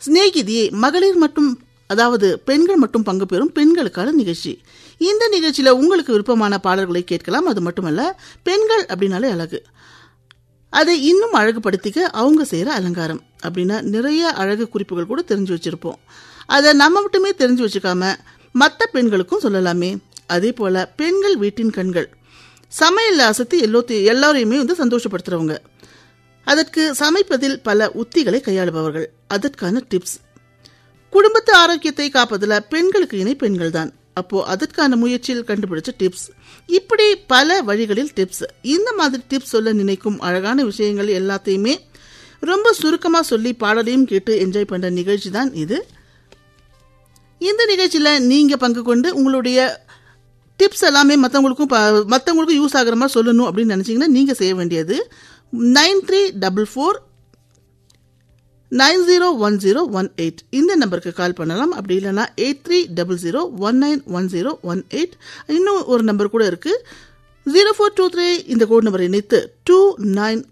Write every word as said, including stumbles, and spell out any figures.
சிநேகிதியே மகளிர் மட்டும் அதாவது பெண்கள் மட்டும் பங்கு பெறும் பெண்களுக்கான நிகழ்ச்சி. இந்த நிகழ்ச்சியில உங்களுக்கு விருப்பமான பாடல்களை கேட்கலாம். அது மட்டுமல்ல, பெண்கள் அப்படின்னாலே அழகு, அதை இன்னும் அழகுபடுத்திக்க அவங்க செய்யற அலங்காரம் அப்படின்னா நிறைய அழகு குறிப்புகள் கூட தெரிஞ்சு வச்சிருப்போம். அதை நம்ம மட்டுமே தெரிஞ்சு வச்சுக்காம மற்ற பெண்களுக்கும் சொல்லலாமே. அதே போல பெண்கள் வீட்டின் கண்கள், சமையல் அசத்தி எல்லோ எல்லாரையுமே வந்து சந்தோஷப்படுத்துறவங்க, அதற்கு சமைப்பதில் பல உத்திகளை கையாளுபவர்கள், அதற்கான டிப்ஸ், குடும்பத்து ஆரோக்கியத்தை காப்பதில் பெண்களுக்கு இணை பெண்கள் தான், அப்போ அதற்கான முயற்சியில் கண்டுபிடிச்ச டிப்ஸ், இப்படி பல வழிகளில் டிப்ஸ். இந்த மாதிரி டிப்ஸ் சொல்ல நினைக்கும் அழகான விஷயங்கள் எல்லாத்தையுமே ரொம்ப சுருக்கமா சொல்லி பாடலையும் கேட்டு என்ஜாய் பண்ற நிகழ்ச்சி தான் இது. இந்த நிகழ்ச்சியில நீங்க பங்கு கொண்டு உங்களுடைய டிப்ஸ் எல்லாமே மற்றவங்களுக்கும் மற்றவங்களுக்கும் யூஸ் ஆகிற மாதிரி சொல்லணும் அப்படின்னு நினைச்சீங்கன்னா நீங்க செய்ய வேண்டியது nine three double four nine zero one zero one eight இந்த நம்பருக்கு கால் பண்ணலாம். அப்படி இல்லைன்னா eight three double zero one nine one zero one eight இன்னும் ஒரு நம்பர் கூட இருக்கு, ஜீரோ ஃபோர் டூ த்ரீ இந்த கோட் நம்பரை இணைத்து டூ நைன்